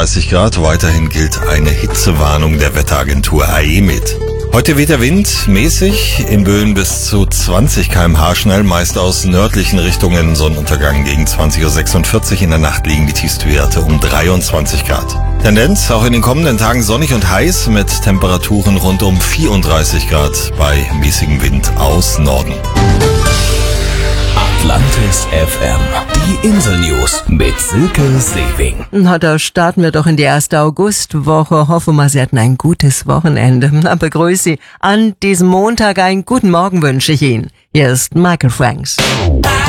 34 Grad. Weiterhin gilt eine Hitzewarnung der Wetteragentur AEMET. Heute weht der Wind mäßig, in Böen bis zu 20 km/h schnell, meist aus nördlichen Richtungen. Sonnenuntergang gegen 20.46 Uhr. In der Nacht liegen die Tiefstwerte um 23 Grad. Tendenz auch in den kommenden Tagen sonnig und heiß mit Temperaturen rund um 34 Grad bei mäßigem Wind aus Norden. Atlantis FM, die Insel-News mit Silke Sewing. Na, da starten wir doch in die erste Augustwoche. Hoffen wir, Sie hatten ein gutes Wochenende. Na, begrüße Sie an diesem Montag. Einen guten Morgen wünsche ich Ihnen. Hier ist Michael Franks.